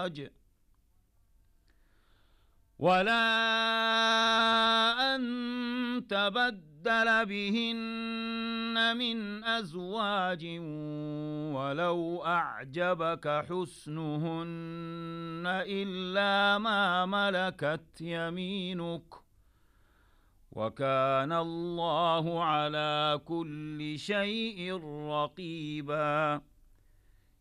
أزواج ولا أن تبدل بهن من أزواج ولو أعجبك حسنهن إلا ما ملكت يمينك وكان الله على كل شيء رقيبا.